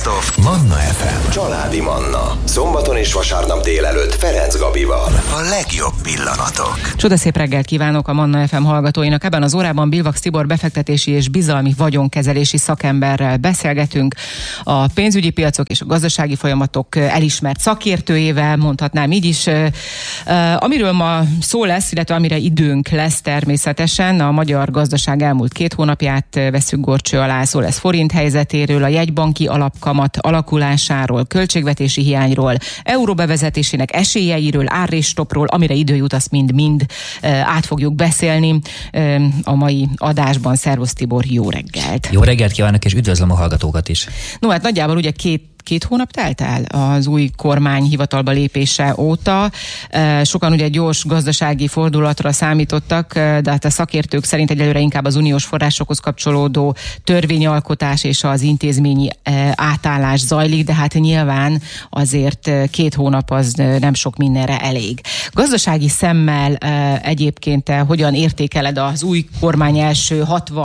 Best of Manna FM. Családi Manna. Szombaton és vasárnap délelőtt Ferenc Gabival. A legjobb pillanatok. Csodaszép reggelt kívánok a Manna FM hallgatóinak. Ebben az órában Bilvax Tibor befektetési és bizalmi vagyonkezelési szakemberrel beszélgetünk. A pénzügyi piacok és a gazdasági folyamatok elismert szakértőjével, mondhatnám így is. Amiről ma szó lesz, illetve amire időnk lesz természetesen, a magyar gazdaság elmúlt 2 hónapját veszük górcső alá, szó lesz forint helyzetéről, a jegybanki alapkamat alakulásáról, költségvetési hiányról, euró bevezetésének esélyeiről, árrésstopról, amire idő jut, azt mind át fogjuk beszélni a mai adásban. Szervusz Tibor, jó reggelt! Jó reggelt kívánok, és üdvözlöm a hallgatókat is! No, hát nagyjából ugye két hónap telt el az új kormány hivatalba lépése óta. Sokan ugye gyors gazdasági fordulatra számítottak, de hát a szakértők szerint egyelőre inkább az uniós forrásokhoz kapcsolódó törvényalkotás és az intézményi átállás zajlik, de hát nyilván azért 2 hónap az nem sok mindenre elég. Gazdasági szemmel egyébként hogyan értékeled az új kormány első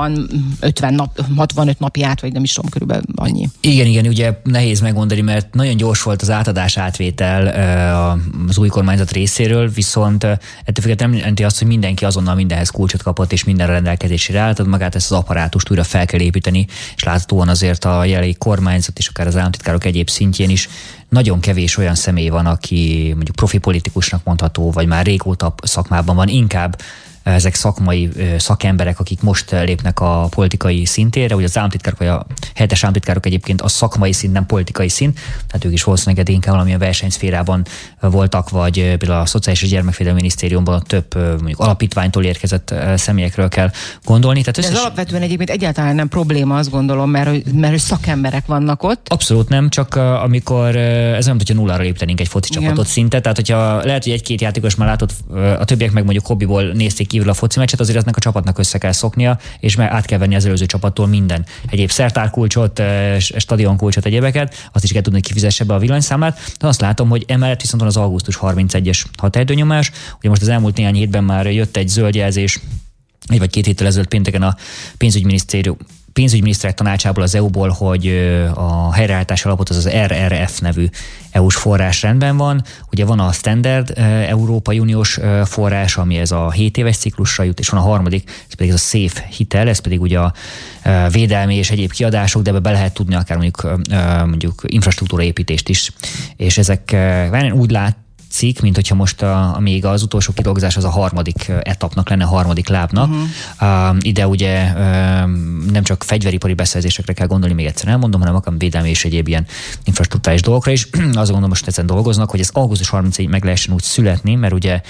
65 napját, vagy nem is tudom, körülbelül annyi? Igen, ugye nehéz megmondani, mert nagyon gyors volt az átadás-átvétel az új kormányzat részéről, viszont ettől függetlenül nem jelenti azt, hogy mindenki azonnal mindenhez kulcsot kapott, és mindenre rendelkezésére állt, magát ezt az apparátust újra fel kell építeni, és láthatóan azért a jelenlegi kormányzat és akár az államtitkárok egyéb szintjén is nagyon kevés olyan személy van, aki mondjuk profi politikusnak mondható, vagy már régóta szakmában van, inkább ezek szakmai szakemberek, akik most lépnek a politikai szintére, ugye az államtitkárok vagy a helyettes államtitkárok egyébként a szakmai szint, nem politikai szint, tehát ők is valószínűleg inkább valamilyen versenyszférában voltak, vagy például a Szociális és Gyermekvédelmi Minisztériumban több mondjuk alapítványtól érkezett személyekről kell gondolni. Tehát ez alapvetően egyébként egyáltalán nem probléma, azt gondolom, mert szakemberek vannak ott. Abszolút nem, csak amikor ez nem, hogyha nullára léptenénk egy foci csapatot szinte, tehát hogyha lehet, hogy 1-2 játékos már látott, a többiek meg mondjuk hobbiból nézték kívül a foci meccset, azért eznek a csapatnak össze kell szoknia, és meg át kell venni az előző csapattól minden egyéb szertárkulcsot, stadionkulcsot, egyébeket, azt is kell tudni, hogy kifizesse be a villanyszámlát. De azt látom, hogy emellett viszont van az augusztus 31-es határidőnyomás. Ugye most az elmúlt néhány hétben már jött egy zöld jelzés, 1 vagy 2 héttel ezelőtt pénteken a pénzügyminiszterek tanácsából, az EU-ból, hogy a helyreállítási alapot, az az RRF nevű EU-s forrás rendben van. Ugye van a standard Európai Uniós forrás, ami ez a 7 éves ciklusra jut, és van a harmadik, ez pedig ez a SAFE hitel, ez pedig ugye a védelmi és egyéb kiadások, de ebbe be lehet tudni akár mondjuk infrastruktúra építést is. És ezek úgy látszik, mint hogyha most még az utolsó kidolgozás az a harmadik etapnak lenne, a harmadik lábnak. Ide ugye nem csak fegyveripari beszerzésekre kell gondolni, még egyszer elmondom, hanem akár védelmi és egyéb ilyen infrastruktúrális dolgokra is. Azt gondolom, most ezen dolgoznak, hogy ez augusztus 31-ig meg lehessen úgy születni, mert ugye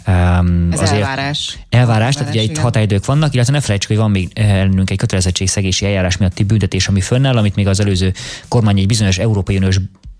ez azért elvárás, tehát ugye itt határidők vannak, illetve ne felejtsük, hogy van még ellenünk egy kötelezettségszegési eljárás miatti büntetés, ami fönnáll, amit még az előző kormány egy bizonyos Európai Uniós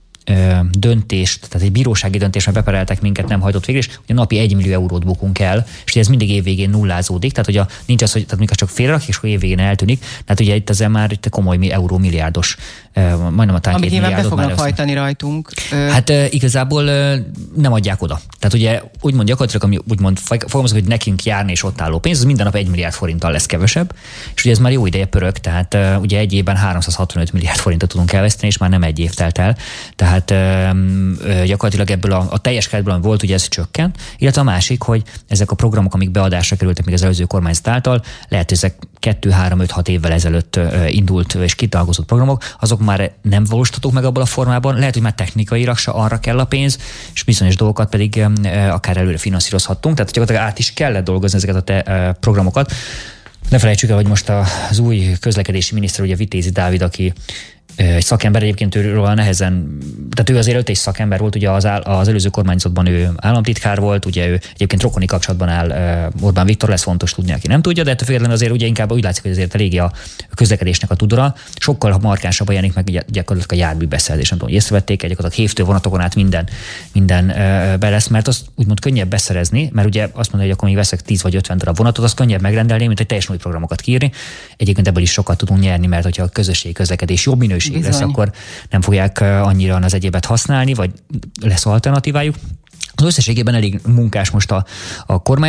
döntést, tehát egy bírósági döntésre bepereltek minket, nem hajtott végre, és ugye napi 1 millió eurót bukunk el, és ugye ez mindig évvégén nullázódik, tehát ugye nincs az, hogy tehát mikor csak félrak, és akkor évvégén eltűnik, tehát ugye itt ezzel már itt komoly eurómilliárdos, majdnem a talán 2 milliárdot. Amit be fognak hajtani rajtunk. Hát igazából nem adják oda. Tehát ugye úgymond gyakorlatilag, ami úgymond fogalmazok, hogy nekünk járni és ott álló pénz, az minden nap 1 milliárd forinttal lesz kevesebb, és ugye ez már jó ideje pörög, tehát ugye egy évben 365 milliárd forintot tudunk elveszteni, és már nem egy év telt el. Tehát gyakorlatilag ebből a teljes keretből, ami volt, ugye ez csökken, illetve a másik, hogy ezek a programok, amik beadásra kerültek még az előző kormányzat által, lehet, hogy ezek 2-3-5-6 évvel ezelőtt indult és kidolgozott programok, azok már nem valósíthatók meg abban a formában, lehet, hogy már technikailag se arra kell a pénz, és bizonyos dolgokat pedig akár előre finanszírozhattunk, tehát gyakorlatilag át is kellett dolgozni ezeket a programokat. Ne felejtsük el, hogy most az új közlekedési miniszter, ugye Vitézi Dávid, aki egy szakember, egyébként őről nehezen, tehát ő azért egy szakember volt, ugye az előző kormányzatban ő államtitkár volt, ugye ő egyébként rokoni kapcsolatban áll Orbán Viktor, lesz fontos tudni, aki nem tudja, de ettől függetlenül azért ugye inkább úgy látszik, hogy azért eléggé a közlekedésnek a tudora, sokkal markánsabban jelenik meg gyakorlatilag a járműbeszerzés, nem tudom, hogy észrevették, gyakorlatilag hévtő vonatokon át minden be lesz, mert azt úgymond könnyebb beszerezni, mert ugye azt mondja, hogy akkor még veszek 10 vagy 50 darab vonatot, az könnyebb megrendelni, mint egy teljesen új programokat kiírni. Egyébként ebből is sokat tudunk nyerni, mert hogyha a közösségi közlekedés jobb minőség lesz, akkor nem fogják annyira az egyébet használni, vagy lesz alternatívájuk. Az összességében elég munkás most a kormányzat.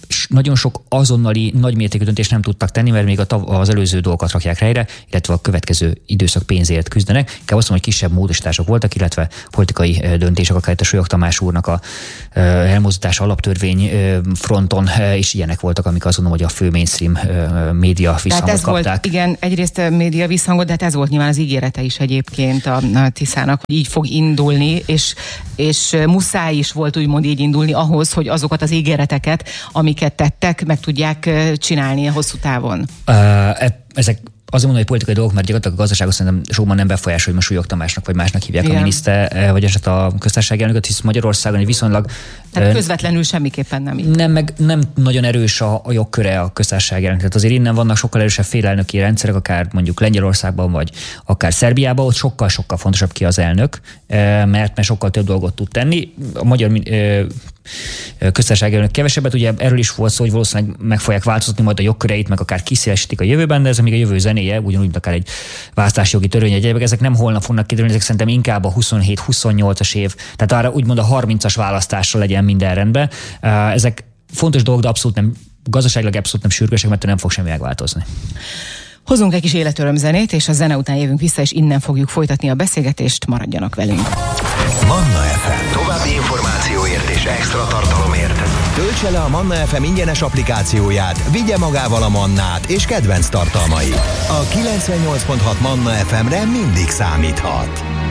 nagyon sok azonnali nagymértékű döntést nem tudtak tenni, mert még az előző dolgokat rakják helyre, illetve a következő időszak pénzért küzdenek. Inkább azt mondom, hogy kisebb módosítások voltak, illetve politikai döntések, akár a Sólyog Tamás úrnak a elmozdítása alaptörvény fronton is ilyenek voltak, amik azt mondom, hogy a fő mainstream média visszhangot kapták. Volt, igen, egyrészt média visszhangot, de hát ez volt nyilván az ígérete is egyébként a Tiszának, hogy így fog indulni, és muszáj is volt úgymond így indulni ahhoz, hogy azokat az ígéreteket, amiket tettek, meg tudják csinálni a hosszú távon. Ezek azért mondom, hogy politikai dolgok, mert gyakorlatilag a gazdaságot szerintem sokban nem befolyásol, hogy most Sólyog Tamásnak vagy másnak hívják a miniszter, vagy eset a köztársasági elnököt, hisz Magyarországon egy viszonylag... Tehát közvetlenül semmiképpen nem így. Nem nagyon erős a jogköre a köztársasági elnök. Tehát azért innen vannak sokkal erősebb félelnöki rendszerek, akár mondjuk Lengyelországban, vagy akár Szerbiában, ott sokkal-sokkal fontosabb ki az elnök, mert sokkal több dolgot tud tenni. A magyar köztársasági elnök kevesebbet, ugye erről is volt szó, hogy valószínűleg meg fogják változtatni majd a jogköreit, meg akár kiszélesítik a jövőben, de ez még a jövő zenéje, ugyanúgy, mint akár egy választási jogi törvény egyébként. Ezek nem holnap fognak kiderülni, ezek szerintem inkább a 27-28-as év, tehát arra úgymond a 30-as választásra legyen minden rendben. Ezek fontos dolgok, de abszolút nem, gazdaságilag abszolút nem sürgősek, mert nem fog semmi megváltozni. Hozunk egy kis életöröm zenét, és a zene után jövünk vissza, és innen fogjuk folytatni a beszélgetést, maradjanak velünk. Manna FM. További információért és extra tartalomért töltse le a Manna FM ingyenes applikációját, vigye magával a Mannát és kedvenc tartalmait. A 98.6 Manna FM-re mindig számíthat.